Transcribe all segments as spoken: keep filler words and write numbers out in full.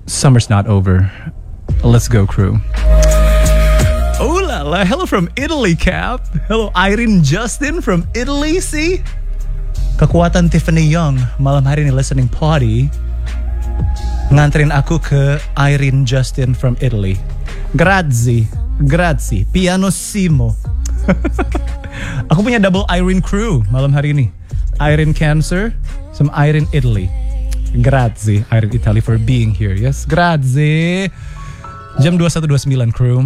Summer's not over. Let's go, crew. Oh la la, hello from Italy, Cap. Hello, Irene Justin from Italy, see? Kekuatan Tiffany Young malam hari ini listening party. Nganterin aku ke Irene Justin from Italy. Grazie, grazie, pianissimo. Aku punya double Irene crew malam hari ini. Irene Cancer, some Irene Italy. Grazie, Irene Italy for being here, yes? Grazie. Jam dua puluh satu dua puluh sembilan crew.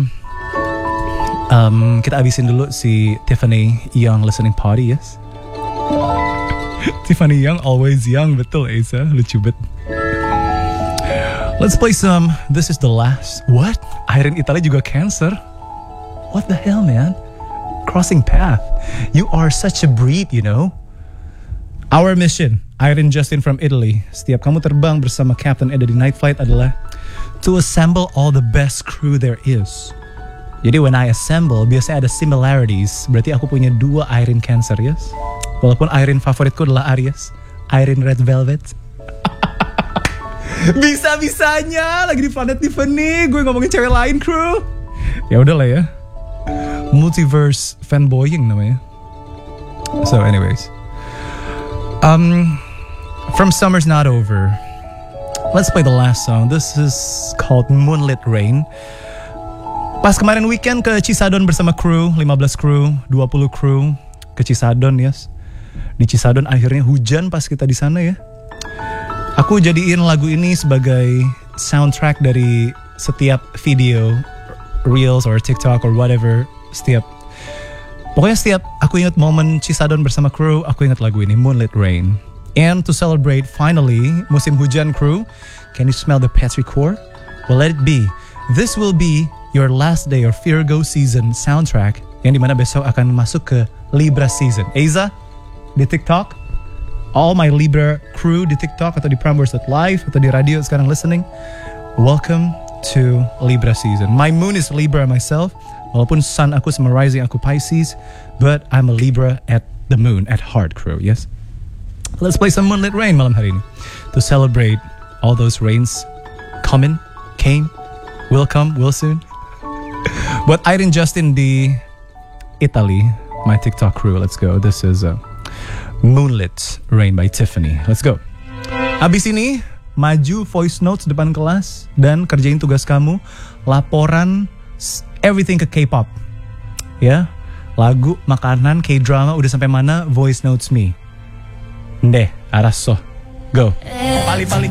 Um, kita abisin dulu si Tiffany Young listening party, yes? Tiffany Young always young, betul Asa, lucu bet. Let's play some This Is The Last. What? Irene Italy juga Cancer? What the hell, man? Crossing path. You are such a breed, you know? Our mission, Irene Justin from Italy. Setiap kamu terbang bersama Captain Eda di Night Flight adalah to assemble all the best crew there is. Jadi when I assemble, biasanya ada similarities. Berarti aku punya dua Irene Cancer, yes? Walaupun Irene favoritku adalah Aries. Irene Red Velvet. Bisa-bisanya lagi di Planet Tiffany gue ngomongin cewek lain, crew. Ya udahlah ya. Multiverse fanboying namanya. So anyways. Um, from Summer's Not Over. Let's play the last song. This is called Moonlit Rain. Pas kemarin weekend ke Cisadon bersama kru, lima belas kru, dua puluh kru ke Cisadon, yes. Di Cisadon akhirnya hujan pas kita di sana ya. Aku jadiin lagu ini sebagai soundtrack dari setiap video, reels or TikTok or whatever. Setiap, pokoknya setiap aku ingat momen Cisadon bersama kru, aku ingat lagu ini, Moonlit Rain. And to celebrate finally musim hujan, crew, can you smell the petrichor? Well, let it be. This will be your last day of Virgo season soundtrack yang dimana besok akan masuk ke Libra season. Eiza, di TikTok, all my Libra crew di TikTok atau di Prambors.live atau di radio sekarang listening, welcome to Libra season. My moon is Libra myself, walaupun sun aku sama rising aku Pisces, but I'm a Libra at the moon, at heart, crew, yes? Let's play some Moonlit Rain malam hari ini to celebrate all those rains coming, came, will come, will soon. Buat Irene Justin di Italy, my TikTok crew, let's go. This is uh, Moonlit Rain by Tiffany. Let's go. Abis ini, maju voice notes depan kelas dan kerjain tugas kamu, laporan everything ke K-pop. Ya, lagu, makanan, K-drama, udah sampai mana, voice notes me. Ndeh, araso. Go. Pali-pali.